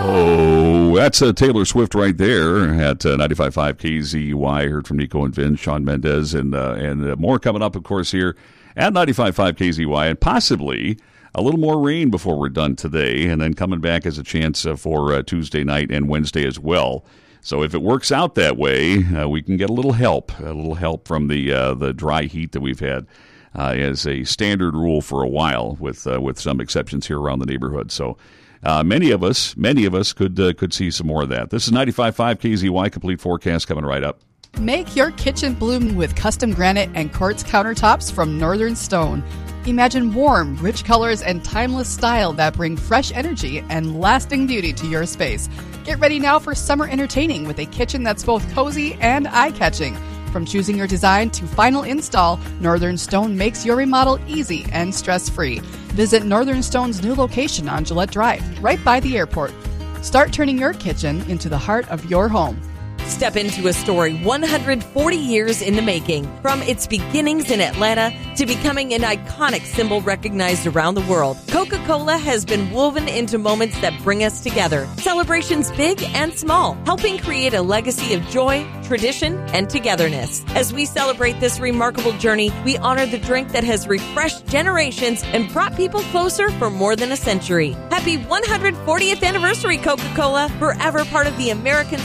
Oh, that's Taylor Swift right there at 95.5 KZY. Heard from Nico and Vin, Shawn Mendes, and more coming up, of course, here at 95.5 KZY, and possibly a little more rain before we're done today, and then coming back as a chance for Tuesday night and Wednesday as well. So if it works out that way, we can get a little help from the dry heat that we've had as a standard rule for a while, with some exceptions here around the neighborhood. So many of us could see some more of that. This is 95.5 KZY, complete forecast coming right up. Make your kitchen bloom with custom granite and quartz countertops from Northern Stone. Imagine warm, rich colors and timeless style that bring fresh energy and lasting beauty to your space. Get ready now for summer entertaining with a kitchen that's both cozy and eye-catching. From choosing your design to final install, Northern Stone makes your remodel easy and stress-free. Visit Northern Stone's new location on Gillette Drive, right by the airport. Start turning your kitchen into the heart of your home. Step into a story 140 years in the making. From its beginnings in Atlanta to becoming an iconic symbol recognized around the world, Coca-Cola has been woven into moments that bring us together. Celebrations big and small, helping create a legacy of joy, tradition, and togetherness. As we celebrate this remarkable journey, we honor the drink that has refreshed generations and brought people closer for more than a century. Happy 140th anniversary, Coca-Cola, forever part of the American